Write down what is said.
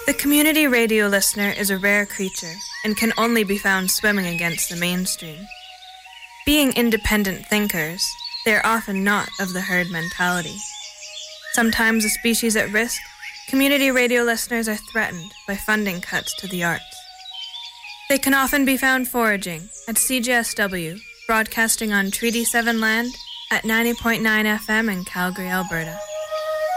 The community radio listener is a rare creature and can only be found swimming against the mainstream. Being independent thinkers, they are often not of the herd mentality. Sometimes a species at risk, community radio listeners are threatened by funding cuts to the arts. They can often be found foraging at CJSW, broadcasting on Treaty 7 land at 90.9 FM in Calgary, Alberta.